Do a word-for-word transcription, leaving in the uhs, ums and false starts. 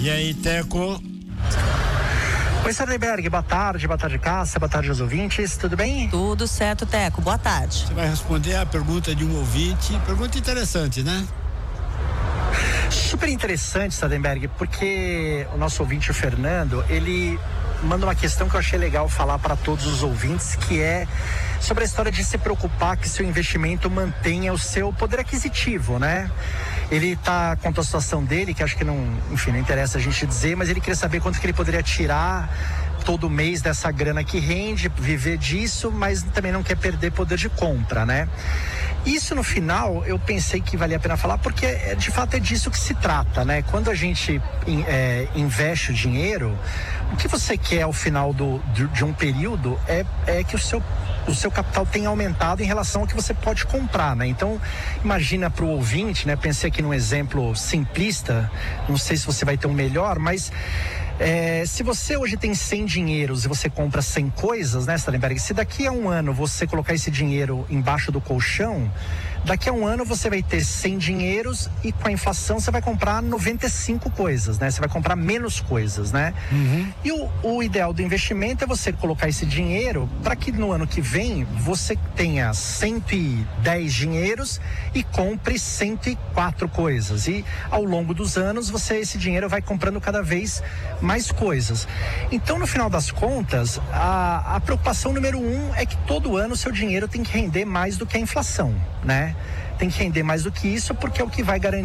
E aí, Teco? Oi, Sardenberg, boa tarde, boa tarde, Cássia, boa tarde aos ouvintes, tudo bem? Tudo certo, Teco, boa tarde. Você vai responder a pergunta de um ouvinte, pergunta interessante, né? Super interessante, Sardenberg, porque o nosso ouvinte, o Fernando, ele manda uma questão que eu achei legal falar para todos os ouvintes, que é sobre a história de se preocupar que seu investimento mantenha o seu poder aquisitivo, né? Ele tá contou a situação dele, que acho que não, enfim, não interessa a gente dizer, mas ele queria saber quanto que ele poderia tirar todo mês dessa grana que rende, viver disso, mas também não quer perder poder de compra, né? Isso no final eu pensei que valia a pena falar, porque de fato é disso que se trata, né? Quando a gente é, investe o dinheiro, o que você quer ao final do, de, de um período é, é que o seu, o seu capital tenha aumentado em relação ao que você pode comprar, né? Então, imagina para o ouvinte, né? Pensei aqui num exemplo simplista, não sei se você vai ter um melhor, mas é, se você hoje tem cem dinheiros e você compra cem coisas, né, Sardenberg? Se daqui a um ano você colocar esse dinheiro embaixo do colchão, daqui a um ano você vai ter cem dinheiros e com a inflação você vai comprar noventa e cinco coisas, né? Você vai comprar menos coisas, né? Uhum. E o, o ideal do investimento é você colocar esse dinheiro para que no ano que vem você tenha cento e dez dinheiros e compre cento e quatro coisas. E ao longo dos anos você, esse dinheiro vai comprando cada vez mais coisas. Então, no final das contas, a, a preocupação número um é que todo ano o seu dinheiro tem que render mais do que a inflação, né? Tem que render mais do que isso, porque é o que vai garantir